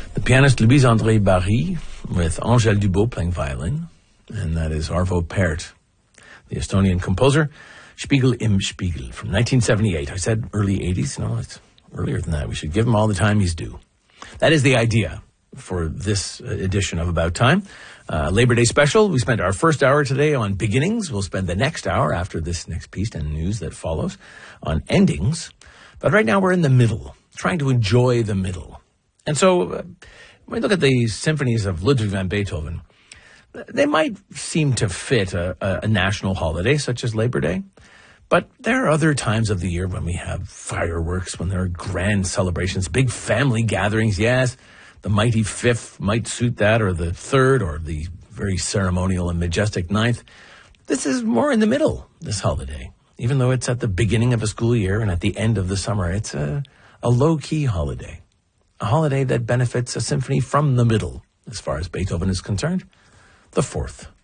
The pianist Louise-André Barry with Angèle Dubot playing violin, and that is Arvo Pärt, the Estonian composer, Spiegel im Spiegel from 1978. I said early 80s. No, it's earlier than that. We should give him all the time he's due. That is the idea for this edition of About Time. Labor Day special. We spent our first hour today on beginnings. We'll spend the next hour after this next piece and news that follows on endings. But right now we're in the middle, trying to enjoy the middle. And so when we look at the symphonies of Ludwig van Beethoven, they might seem to fit a national holiday such as Labor Day. But there are other times of the year when we have fireworks, when there are grand celebrations, big family gatherings. Yes, the mighty fifth might suit that, or the third, or the very ceremonial and majestic ninth. This is more in the middle, this holiday. Even though it's at the beginning of a school year and at the end of the summer, it's a low-key holiday. A holiday that benefits a symphony from the middle, as far as Beethoven is concerned, the fourth.